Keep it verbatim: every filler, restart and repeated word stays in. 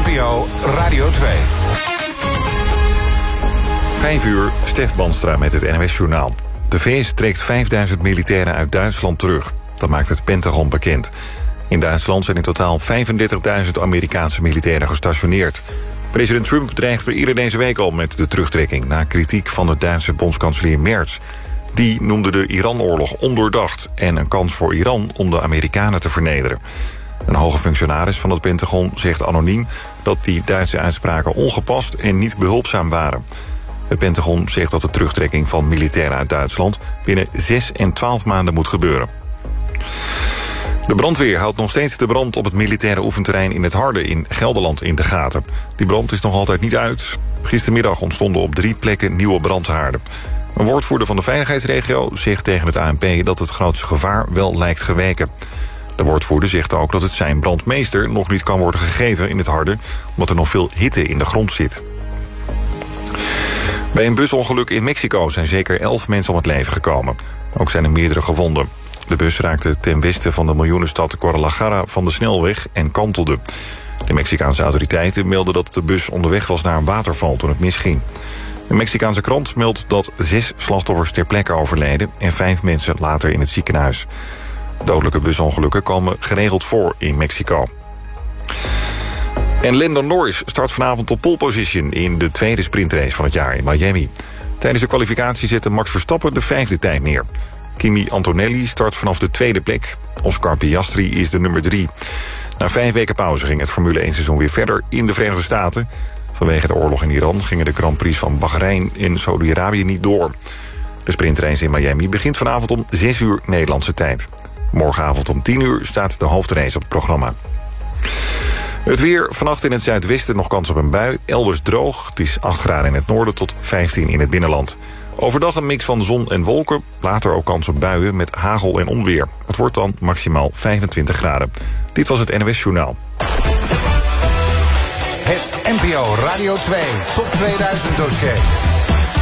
P O Radio twee. Vijf uur, Stef Banstra met het N O S-journaal. De V S trekt vijfduizend militairen uit Duitsland terug. Dat maakt het Pentagon bekend. In Duitsland zijn in totaal vijfendertigduizend Amerikaanse militairen gestationeerd. President Trump dreigde eerder deze week al met de terugtrekking... na kritiek van de Duitse bondskanselier Merz. Die noemde de Iran-oorlog ondoordacht... en een kans voor Iran om de Amerikanen te vernederen. Een hoge functionaris van het Pentagon zegt anoniem... dat die Duitse uitspraken ongepast en niet behulpzaam waren. Het Pentagon zegt dat de terugtrekking van militairen uit Duitsland... binnen zes en twaalf maanden moet gebeuren. De brandweer houdt nog steeds de brand op het militaire oefenterrein in het Harde in Gelderland in de gaten. Die brand is nog altijd niet uit. Gistermiddag ontstonden op drie plekken nieuwe brandhaarden. Een woordvoerder van de veiligheidsregio zegt tegen het A N P dat het grootste gevaar wel lijkt geweken. De woordvoerder zegt ook dat het zijn brandmeester nog niet kan worden gegeven in het Harde, omdat er nog veel hitte in de grond zit. Bij een busongeluk in Mexico zijn zeker elf mensen om het leven gekomen. Ook zijn er meerdere gewonden. De bus raakte ten westen van de miljoenenstad Guadalajara van de snelweg en kantelde. De Mexicaanse autoriteiten melden dat de bus onderweg was naar een waterval toen het misging. De Mexicaanse krant meldt dat zes slachtoffers ter plekke overleden en vijf mensen later in het ziekenhuis. Dodelijke busongelukken komen geregeld voor in Mexico. En Lando Norris start vanavond op pole position in de tweede sprintrace van het jaar in Miami. Tijdens de kwalificatie zette Max Verstappen de vijfde tijd neer. Kimi Antonelli start vanaf de tweede plek. Oscar Piastri is de nummer drie. Na vijf weken pauze ging het Formule één seizoen weer verder in de Verenigde Staten. Vanwege de oorlog in Iran gingen de Grand Prix van Bahrein en Saudi-Arabië niet door. De sprintrace in Miami begint vanavond om zes uur Nederlandse tijd. Morgenavond om tien uur staat de hoofdrace op het programma. Het weer, vannacht in het zuidwesten nog kans op een bui. Elders droog, het is acht graden in het noorden tot vijftien in het binnenland. Overdag een mix van zon en wolken. Later ook kans op buien met hagel en onweer. Het wordt dan maximaal vijfentwintig graden. Dit was het N O S-journaal. Het N P O Radio twee Top tweeduizend dossier.